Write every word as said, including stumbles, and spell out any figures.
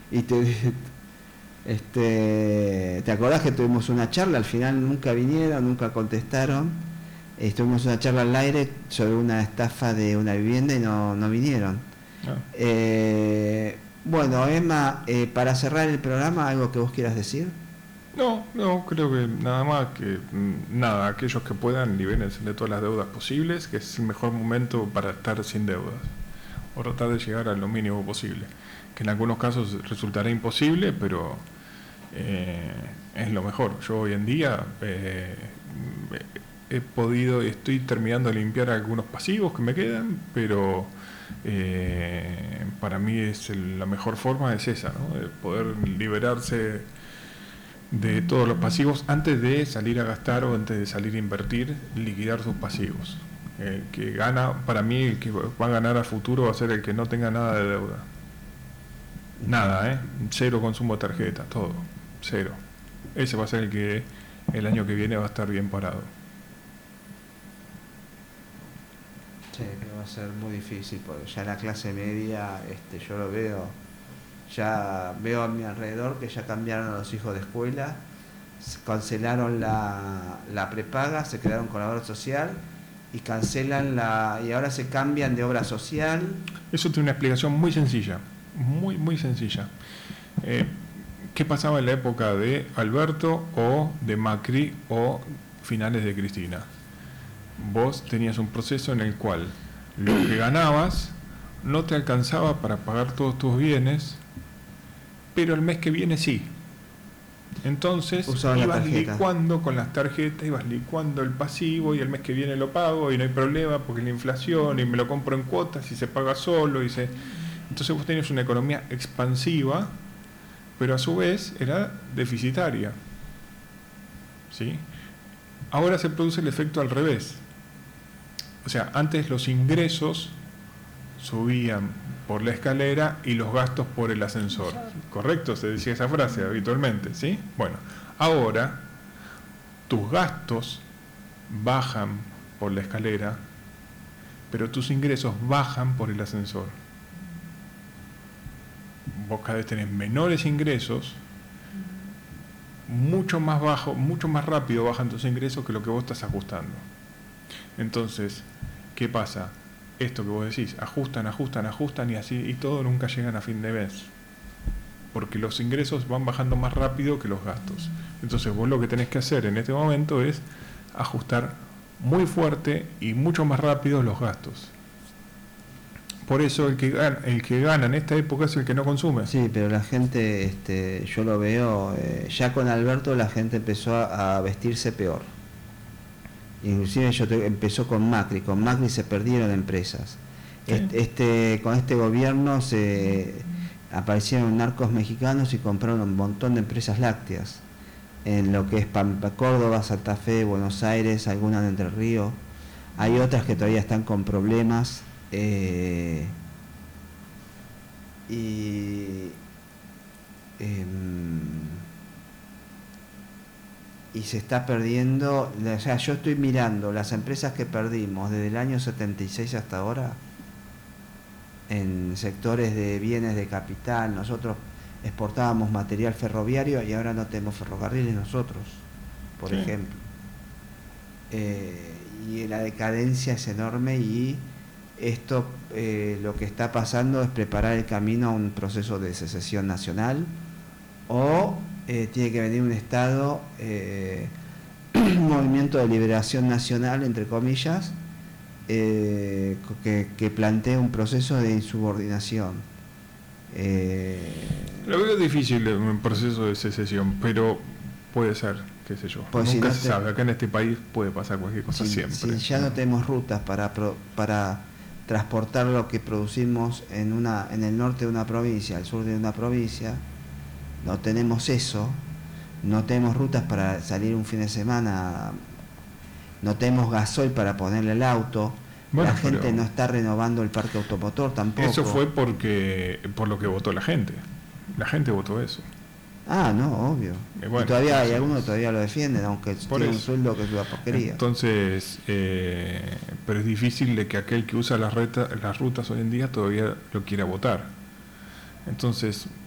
Y te, este, ¿te acordás que tuvimos una charla? Al final nunca vinieron, nunca contestaron. Eh, tuvimos una charla al aire sobre una estafa de una vivienda y no, no vinieron. Ah. Eh, bueno, Emma, eh, para cerrar el programa, ¿algo que vos quieras decir? No, no, creo que nada más que mm, nada, aquellos que puedan libérense de todas las deudas posibles, que es el mejor momento para estar sin deudas, o tratar de llegar a lo mínimo posible, que en algunos casos resultará imposible, pero eh, es lo mejor. Yo hoy en día eh, he podido, estoy terminando de limpiar algunos pasivos que me quedan, pero eh, para mí es el, la mejor forma es esa, ¿no? De poder liberarse de todos los pasivos antes de salir a gastar o antes de salir a invertir, liquidar sus pasivos. El que gana, para mí, el que va a ganar a futuro va a ser el que no tenga nada de deuda. Nada, ¿eh? Cero consumo de tarjeta, todo. Cero. Ese va a ser el que el año que viene va a estar bien parado. Sí, que va a ser muy difícil, porque ya la clase media, este, yo lo veo, ya veo a mi alrededor que ya cambiaron a los hijos de escuela, cancelaron la, la prepaga, se quedaron con la obra social y cancelan la, y ahora se cambian de obra social. Eso tiene una explicación muy sencilla, muy, muy sencilla. Eh, ¿Qué pasaba en la época de Alberto o de Macri o finales de Cristina? Vos tenías un proceso en el cual lo que ganabas no te alcanzaba para pagar todos tus bienes, pero el mes que viene sí. Entonces Usaban ibas la tarjeta. licuando con las tarjetas, ibas licuando el pasivo y el mes que viene lo pago y no hay problema porque la inflación y me lo compro en cuotas y se paga solo. Y se... Entonces vos tenías una economía expansiva, pero a su vez era deficitaria. ¿Sí? Ahora se produce el efecto al revés. O sea, antes los ingresos subían por la escalera y los gastos por el ascensor. ¿Correcto? Se decía esa frase habitualmente, ¿sí? Bueno, ahora tus gastos bajan por la escalera, pero tus ingresos bajan por el ascensor. Vos cada vez tenés menores ingresos, mucho más bajo, mucho más rápido bajan tus ingresos que lo que vos estás ajustando. Entonces, ¿qué pasa? Esto que vos decís, ajustan, ajustan, ajustan y así, y todo nunca llegan a fin de mes. Porque los ingresos van bajando más rápido que los gastos. Entonces vos lo que tenés que hacer en este momento es ajustar muy fuerte y mucho más rápido los gastos. Por eso el que gana, el que gana en esta época es el que no consume. Sí, pero la gente, este, yo lo veo, eh, ya con Alberto la gente empezó a, a vestirse peor. Inclusive yo te, empezó con Macri, con Macri se perdieron empresas. Sí. Este, este, con este gobierno se aparecieron narcos mexicanos y compraron un montón de empresas lácteas. En lo que es Pampa, Córdoba, Santa Fe, Buenos Aires, algunas en Entre Ríos. Hay otras que todavía están con problemas. Eh, y eh, y se está perdiendo, o sea, yo estoy mirando las empresas que perdimos desde el año setenta y seis hasta ahora en sectores de bienes de capital. Nosotros exportábamos material ferroviario y ahora no tenemos ferrocarriles nosotros, por Sí. ejemplo. Eh, y la decadencia es enorme y esto eh, lo que está pasando es preparar el camino a un proceso de secesión nacional o eh, tiene que venir un Estado, eh, un movimiento de liberación nacional, entre comillas, eh, que, que plantee un proceso de insubordinación. Eh, Lo veo difícil un proceso de secesión, pero puede ser, qué sé yo. Pues Nunca si no se te, sabe, acá en este país puede pasar cualquier cosa si, siempre. Si ya no tenemos rutas para, pro, para transportar lo que producimos en, una, en el norte de una provincia, al sur de una provincia, no tenemos eso, no tenemos rutas para salir un fin de semana, no tenemos gasoil para ponerle el auto, bueno, la gente no está renovando el parque automotor tampoco. Eso fue porque por lo que votó la gente, la gente votó eso. Ah, no, obvio. Eh, bueno, y todavía entonces, hay algunos que todavía lo defienden, aunque tiene un sueldo que es una porquería. Entonces, eh, pero es difícil de que aquel que usa las, reta, las rutas hoy en día todavía lo quiera votar. Entonces,